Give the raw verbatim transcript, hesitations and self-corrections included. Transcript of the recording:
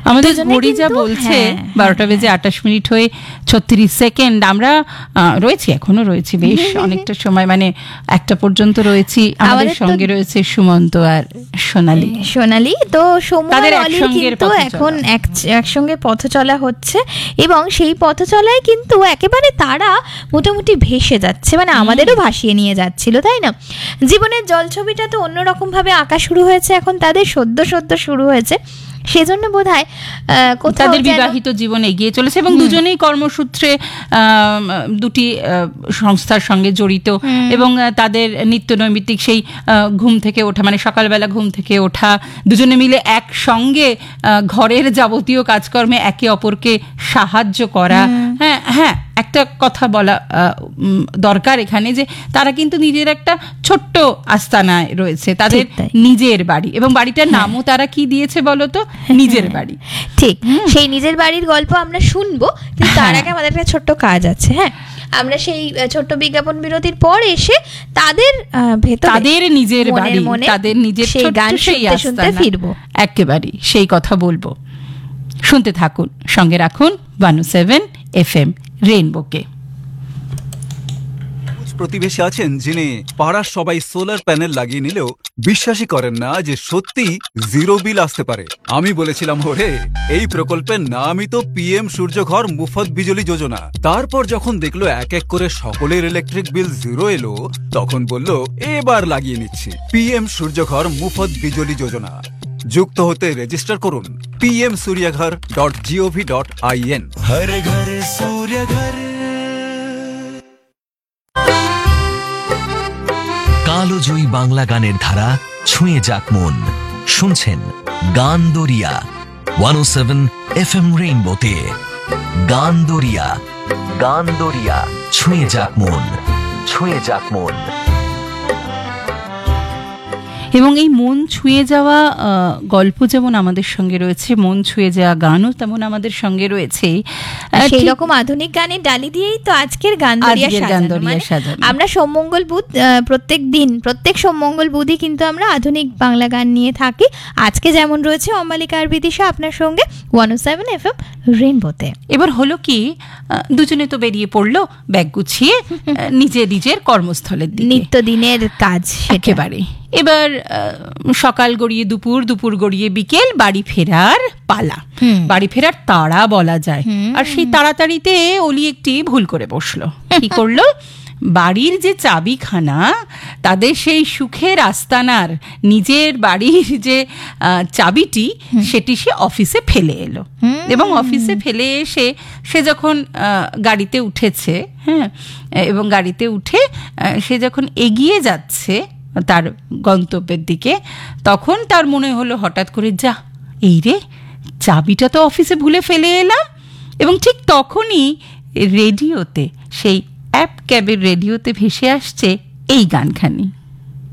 আমাদের ঘড়ি যা বলছে বারোটা বেজে আটাশ মিনিট হয়ে ছত্রিশ সেকেন্ড। আমরা রয়েছি, এখনো রয়েছি বেশ অনেকটা সময়, মানে একটা পর্যন্ত রয়েছি। আমাদের সঙ্গে রয়েছে সুমন্ত আর সোনালী। সোনালী তো কিন্তু এখন একসঙ্গে পথ চলা হচ্ছে, এবং সেই পথ চলায় কিন্তু একেবারে তারা মোটামুটি ভেসে যাচ্ছে, মানে আমাদেরও ভাসিয়ে নিয়ে যাচ্ছিল, তাই না? জীবনের জলছবিটা তো অন্যরকম ভাবে আঁকা শুরু হয়েছে এখন, তাদের সদ্য সদ্য শুরু হয়েছে, সেজন্য বোধহয় তাদের বিবাহিত জীবন এগিয়ে চলেছে এবং দুজনেই কর্মসূত্রে দুটি সংস্থার সঙ্গে জড়িত, এবং তাদের নিত্য নৈমিত্তিক সেই ঘুম থেকে ওঠা, মানে সকালবেলা ঘুম থেকে ওঠা, দুজনে মিলে একসঙ্গে ঘরের যাবতীয় কাজকর্মে একে অপরকে সাহায্য করা। হ্যাঁ হ্যাঁ একটা কথা বলা দরকার এখানে, যে তারা কিন্তু নিজের একটা ছোট্ট আস্তানায় রয়েছে, তাদের নিজের বাড়ি, এবং বাড়িটার নামও তারা কি দিয়েছে বলো তো? নিজের বাড়ি। ঠিক, সেই নিজের বাড়ির গল্প আমরা শুনবো, কিন্তু তার আগে আমাদের একটা ছোট্ট কাজ আছে। হ্যাঁ, আমরা সেই ছোট্ট বিজ্ঞাপন বিরতির পর এসে তাদের ভেতরে তাদের নিজের বাড়ি, তাদের নিজের সেই গান শুনতে শুনতে ফিরবো, একেবারে সেই কথা বলবো। শুনতে থাকুন, সঙ্গে রাখুন ওয়ান ও সেভেন এফ এম রেইনবোকে। প্রতিবেশী আছেন যিনি পাড়ার সবাই সোলার প্যানেল লাগিয়ে নিলেও বিশ্বাসই করেন না যে সত্যি জিরো বিল আসতে পারে। আমি বলেছিলাম, ওরে এই প্রকল্পের নামই তো পিএম সূর্যঘর মুফত বিজলি যোজনা। তারপর যখন দেখলো এক এক করে সকলের ইলেকট্রিক বিল জিরো এলো, তখন বলল এবার লাগিয়ে নিচ্ছি পিএম সূর্যঘর মুফত বিজলি যোজনা। যুক্ত হতে রেজিস্টার করুন PM সূর্যঘর dot gov dot in. হর ঘর সূর্যঘর। কালোজয়ী বাংলা গানের ধারা ছুঁয়ে যাক মন। শুনছেন গান দরিয়া ওয়ান ও সেভেন এফ এম রেইনবোতে। গান দরিয়া, গান দরিয়া, ছুঁয়ে যাক মন, ছুঁয়ে যাক মন। এবং এই মন ছুঁয়ে যাওয়া গল্প যেমন আমাদের সঙ্গে রয়েছে, মন ছুঁয়ে যাওয়া গানও তেমন আমাদের সঙ্গে রয়েছে। সেই রকম আধুনিক গানের ডালি দিয়েই তো আজকের গান দরিয়া সাজানো। আমরা সোমমঙ্গল বুধ প্রত্যেক দিন, প্রত্যেক সোমমঙ্গল বুধই কিন্তু আমরা আধুনিক বাংলা গান নিয়ে থাকি। আজকে যেমন রয়েছে অম্বালিকা আর বিদিশা আপনার সঙ্গে ওয়ান ও সেভেন এফ এম রেইনবোতে। এবার হলো কি, দুজনে তো বেরিয়ে পড়লো ব্যাগ গুছিয়ে নিজের নিজের কর্মস্থলের দিকে, নিত্যদিনের কাজ একেবারে। এবার সকাল গড়িয়ে দুপুর, দুপুর গড়িয়ে বিকেল, বাড়ি ফেরার পালা, বাড়ি ফেরার তাড়া বলা যায়। আর সেই তাড়াতাড়িতে অলি একটি ভুল করে বসলো। কি করলো? বাড়ির যে চাবিখানা, তাদের সেই সুখের আস্তানার নিজের বাড়ির যে চাবিটি, সেটি সে অফিসে ফেলে এলো। এবং অফিসে ফেলে এসে সে যখন গাড়িতে উঠেছে, হ্যাঁ, এবং গাড়িতে উঠে সে যখন এগিয়ে যাচ্ছে তার গন্তব্যের দিকে, তখন তার মনে হলো হঠাৎ করে, যা এই রে, চাবিটা তো অফিসে ভুলে ফেলে এলাম। এবং ঠিক তখনই রেডিওতে, সেই অ্যাপ ক্যাবের রেডিওতে ভেসে আসছে এই গানখানি।